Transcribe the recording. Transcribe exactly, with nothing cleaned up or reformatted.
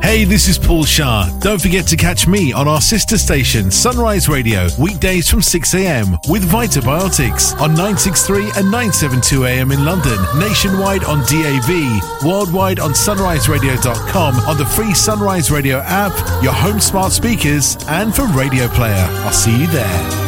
Hey, this is Paul Shah. Don't forget to catch me on our sister station, Sunrise Radio, weekdays from six a.m. with Vitabiotics on nine sixty-three and nine seventy-two a m in London, nationwide on D A B, worldwide on sunrise radio dot com, on the free Sunrise Radio app, your home smart speakers, and from Radio Player. I'll see you there.